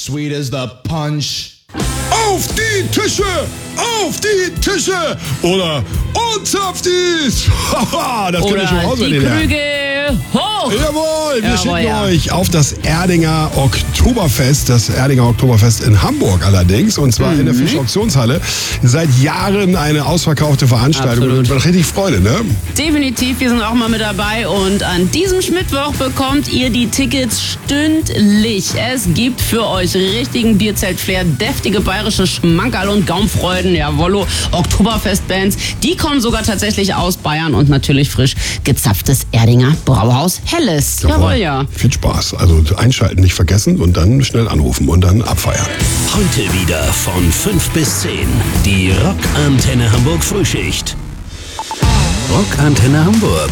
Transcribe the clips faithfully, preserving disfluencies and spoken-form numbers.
sweet as the punch. Auf die Tische! Auf die Tische! Oder uns auf die... Haha, das könnt ihr schon Oder die auswendig lernen. Krügel hoch. Jawohl, wir Jawohl, schicken ja. euch auf das Erdinger Oktoberfest, das Erdinger Oktoberfest in Hamburg allerdings, und zwar Mhm. in der Fischer Auktionshalle. Seit Jahren eine ausverkaufte Veranstaltung. Absolut. Und macht richtig Freude, ne? Definitiv, wir sind auch mal mit dabei und an diesem Mittwoch bekommt ihr die Tickets stündlich. Es gibt für euch richtigen Bierzelt-Flair, deftige bayerische Schmankerl und Gaumfreuden, jawollo, Oktoberfestbands, die kommen sogar tatsächlich aus Bayern und natürlich frisch gezapftes Erdinger Brauhaus Helles. Jawohl, ja. Viel Spaß. Also einschalten nicht vergessen und dann schnell anrufen und dann abfeiern. Heute wieder von fünf bis zehn. Die Rockantenne Hamburg Frühschicht. Rockantenne Hamburg.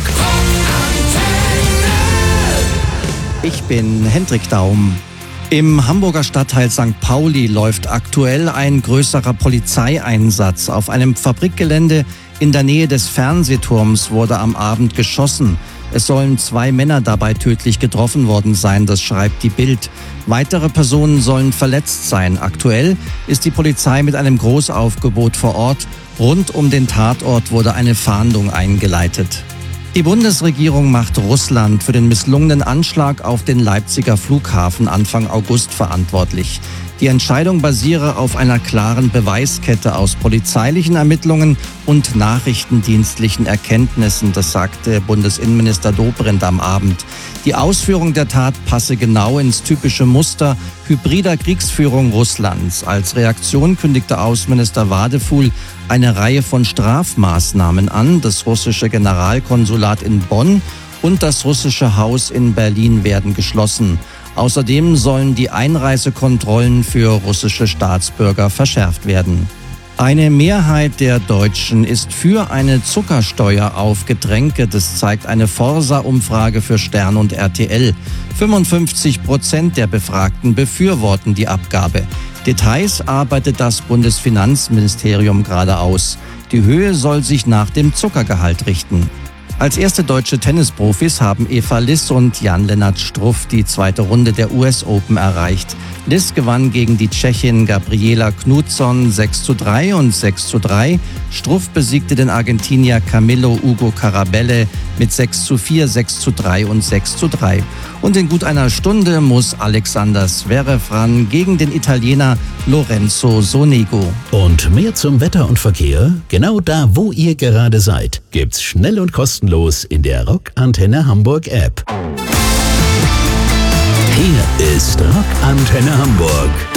Ich bin Hendrik Daum. Im Hamburger Stadtteil Sankt Pauli läuft aktuell ein größerer Polizeieinsatz. Auf einem Fabrikgelände in der Nähe des Fernsehturms wurde am Abend geschossen. Es sollen zwei Männer dabei tödlich getroffen worden sein, das schreibt die Bild. Weitere Personen sollen verletzt sein. Aktuell ist die Polizei mit einem Großaufgebot vor Ort. Rund um den Tatort wurde eine Fahndung eingeleitet. Die Bundesregierung macht Russland für den misslungenen Anschlag auf den Leipziger Flughafen Anfang August verantwortlich. Die Entscheidung basiere auf einer klaren Beweiskette aus polizeilichen Ermittlungen und nachrichtendienstlichen Erkenntnissen, das sagte Bundesinnenminister Dobrindt am Abend. Die Ausführung der Tat passe genau ins typische Muster hybrider Kriegsführung Russlands. Als Reaktion kündigte Außenminister Wadefuhl eine Reihe von Strafmaßnahmen an. Das russische Generalkonsulat in Bonn und das russische Haus in Berlin werden geschlossen. Außerdem sollen die Einreisekontrollen für russische Staatsbürger verschärft werden. Eine Mehrheit der Deutschen ist für eine Zuckersteuer auf Getränke. Das zeigt eine Forsa-Umfrage für Stern und R T L. fünfundfünfzig Prozent der Befragten befürworten die Abgabe. Details arbeitet das Bundesfinanzministerium gerade aus. Die Höhe soll sich nach dem Zuckergehalt richten. Als erste deutsche Tennisprofis haben Eva Liss und Jan-Lennart Struff die zweite Runde der U S Open erreicht. Liss gewann gegen die Tschechin Gabriela Knutsson sechs zu drei und sechs zu drei. Struff besiegte den Argentinier Camilo Ugo Carabelle mit sechs zu vier, sechs zu drei und sechs zu drei. Und in gut einer Stunde muss Alexander Zverev ran gegen den Italiener Lorenzo Sonego. Und mehr zum Wetter und Verkehr, genau da, wo ihr gerade seid, gibt's schnell und kostenlos in der Rockantenne Hamburg App. Hier ist Rockantenne Hamburg.